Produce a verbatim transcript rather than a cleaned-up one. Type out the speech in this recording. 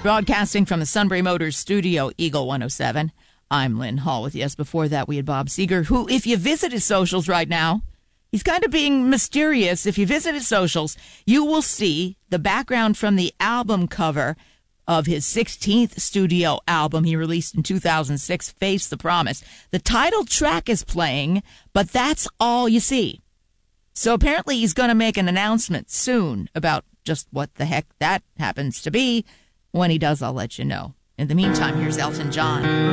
Broadcasting from the Sunbury Motors studio, Eagle one oh seven. I'm Lynn Hall with you. Yes, before that, we had Bob Seger, who, if you visit his socials right now, he's kind of being mysterious. If you visit his socials, you will see the background from the album cover of his sixteenth studio album he released in two thousand six, Face the Promise. The title track is playing, but that's all you see. So apparently he's going to make an announcement soon about just what the heck that happens to be. When he does, I'll let you know. In the meantime, here's Elton John.